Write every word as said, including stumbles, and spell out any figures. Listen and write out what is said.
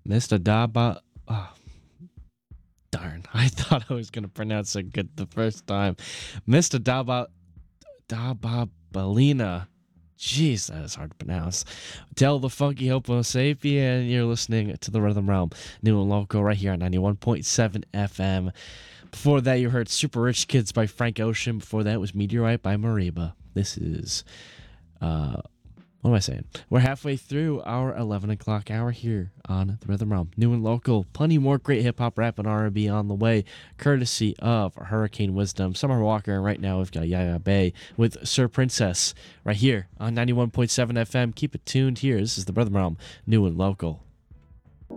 Mister Daba. Oh, darn. I thought I was going to pronounce it good the first time. Mister Daba. Dababalina. Jeez, that is hard to pronounce. Tell the funky Homo sapien, you're listening to the Rhythm Realm, new and local, right here on ninety-one point seven F M. Before that, you heard Super Rich Kids by Frank Ocean. Before that was Meteorite by Mariba. This is, uh, what am I saying? We're halfway through our eleven o'clock hour here on the Rhythm Realm, new and local. Plenty more great hip hop, rap, and R and B on the way, courtesy of Hurricane Wisdom, Summer Walker, and right now we've got Yaya Bay with Sir Princess right here on ninety-one point seven F M. Keep it tuned here. This is the Rhythm Realm, new and local.